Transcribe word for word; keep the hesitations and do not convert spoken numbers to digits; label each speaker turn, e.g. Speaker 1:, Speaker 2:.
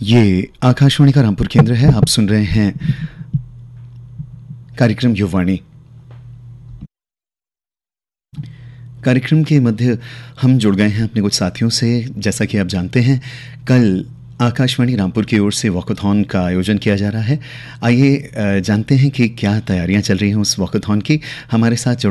Speaker 1: ये आकाशवाणी का रामपुर केंद्र है। आप सुन रहे हैं कार्यक्रम युववाणी। कार्यक्रम के मध्य हम जुड़ गए हैं अपने कुछ साथियों से। जैसा कि आप जानते हैं, कल आकाशवाणी रामपुर की ओर से वॉकथॉन का आयोजन किया जा रहा है। आइए जानते हैं कि क्या तैयारियां चल रही हैं उस वॉकथॉन की। हमारे साथ